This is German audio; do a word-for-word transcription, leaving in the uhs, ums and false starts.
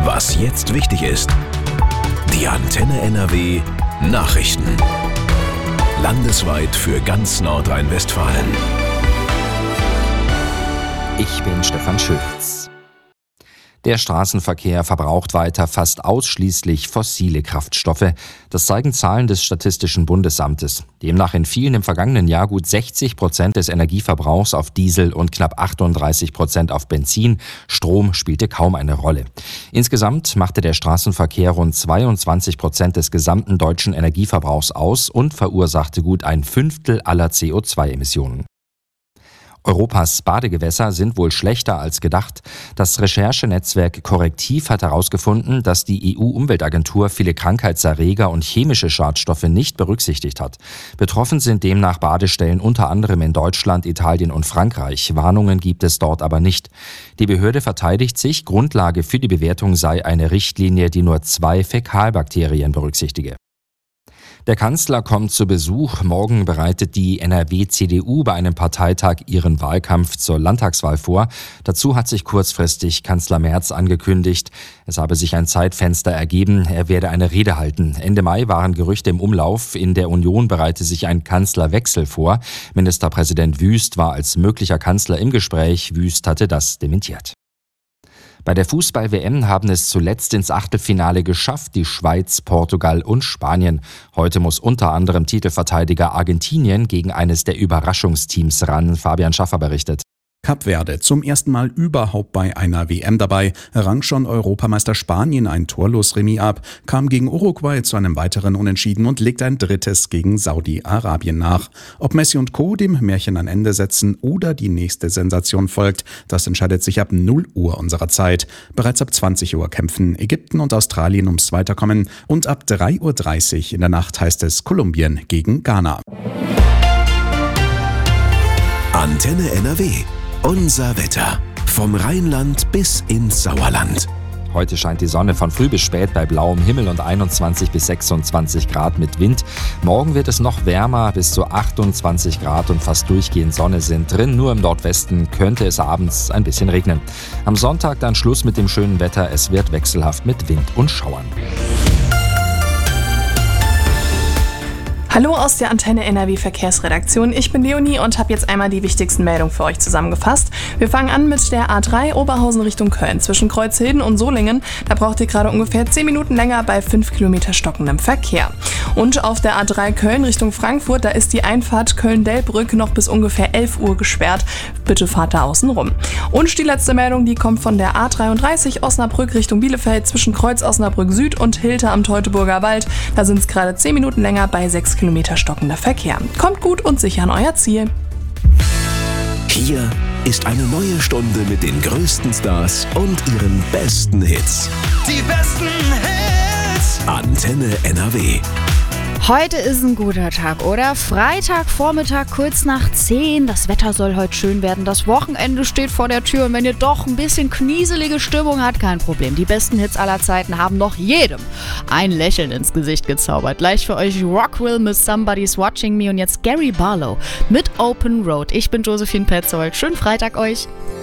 Was jetzt wichtig ist. Die Antenne N R W Nachrichten. Landesweit für ganz Nordrhein-Westfalen. Ich bin Stefan Schulz. Der Straßenverkehr verbraucht weiter fast ausschließlich fossile Kraftstoffe. Das zeigen Zahlen des Statistischen Bundesamtes. Demnach entfielen im vergangenen Jahr gut sechzig Prozent des Energieverbrauchs auf Diesel und knapp achtunddreißig Prozent auf Benzin. Strom spielte kaum eine Rolle. Insgesamt machte der Straßenverkehr rund zweiundzwanzig Prozent des gesamten deutschen Energieverbrauchs aus und verursachte gut ein Fünftel aller C O zwei Emissionen. Europas Badegewässer sind wohl schlechter als gedacht. Das Recherchenetzwerk Korrektiv hat herausgefunden, dass die E U-Umweltagentur viele Krankheitserreger und chemische Schadstoffe nicht berücksichtigt hat. Betroffen sind demnach Badestellen unter anderem in Deutschland, Italien und Frankreich. Warnungen gibt es dort aber nicht. Die Behörde verteidigt sich, Grundlage für die Bewertung sei eine Richtlinie, die nur zwei Fäkalbakterien berücksichtige. Der Kanzler kommt zu Besuch. Morgen bereitet die N R W-C D U bei einem Parteitag ihren Wahlkampf zur Landtagswahl vor. Dazu hat sich kurzfristig Kanzler Merz angekündigt. Es habe sich ein Zeitfenster ergeben. Er werde eine Rede halten. Ende Mai waren Gerüchte im Umlauf. In der Union bereite sich ein Kanzlerwechsel vor. Ministerpräsident Wüst war als möglicher Kanzler im Gespräch. Wüst hatte das dementiert. Bei der Fußball-W M haben es zuletzt ins Achtelfinale geschafft die Schweiz, Portugal und Spanien. Heute muss unter anderem Titelverteidiger Argentinien gegen eines der Überraschungsteams ran. Fabian Schaffer berichtet. Kap Verde, zum ersten Mal überhaupt bei einer W M dabei, rang schon Europameister Spanien ein torlos Remis ab, kam gegen Uruguay zu einem weiteren Unentschieden und legt ein drittes gegen Saudi-Arabien nach. Ob Messi und Co. dem Märchen ein Ende setzen oder die nächste Sensation folgt, das entscheidet sich ab null Uhr unserer Zeit. Bereits ab zwanzig Uhr kämpfen Ägypten und Australien ums Weiterkommen und ab drei Uhr dreißig in der Nacht heißt es Kolumbien gegen Ghana. Antenne N R W. Unser Wetter. Vom Rheinland bis ins Sauerland. Heute scheint die Sonne von früh bis spät bei blauem Himmel und einundzwanzig bis sechsundzwanzig Grad mit Wind. Morgen wird es noch wärmer, bis zu achtundzwanzig Grad und fast durchgehend Sonne sind drin. Nur im Nordwesten könnte es abends ein bisschen regnen. Am Sonntag dann Schluss mit dem schönen Wetter. Es wird wechselhaft mit Wind und Schauern. Hallo aus der Antenne N R W Verkehrsredaktion. Ich bin Leonie und habe jetzt einmal die wichtigsten Meldungen für euch zusammengefasst. Wir fangen an mit der A drei Oberhausen Richtung Köln. Zwischen Kreuzhilden und Solingen, da braucht ihr gerade ungefähr zehn Minuten länger bei fünf Kilometer stockendem Verkehr. Und auf der A drei Köln Richtung Frankfurt, da ist die Einfahrt Köln-Delbrück noch bis ungefähr elf Uhr gesperrt. Bitte fahrt da außen rum. Und die letzte Meldung, die kommt von der A dreiunddreißig Osnabrück Richtung Bielefeld zwischen Kreuz Osnabrück Süd und Hilter am Teutoburger Wald. Da sind es gerade zehn Minuten länger bei sechs Kilometer stockender Verkehr. Kommt gut und sicher an euer Ziel. Hier ist eine neue Stunde mit den größten Stars und ihren besten Hits. Die besten Hits. Antenne N R W. Heute ist ein guter Tag, oder? Freitagvormittag kurz nach zehn. Das Wetter soll heute schön werden. Das Wochenende steht vor der Tür. Und wenn ihr doch ein bisschen knieselige Stimmung habt, kein Problem. Die besten Hits aller Zeiten haben noch jedem ein Lächeln ins Gesicht gezaubert. Gleich für euch Rockville mit Somebody's Watching Me und jetzt Gary Barlow mit Open Road. Ich bin Josephine Petzold. Schönen Freitag euch.